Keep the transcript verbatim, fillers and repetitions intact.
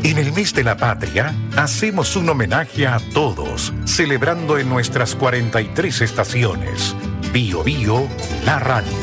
En el mes de la patria, hacemos un homenaje a todos, celebrando en nuestras cuarenta y tres estaciones. Bio Bio, la radio.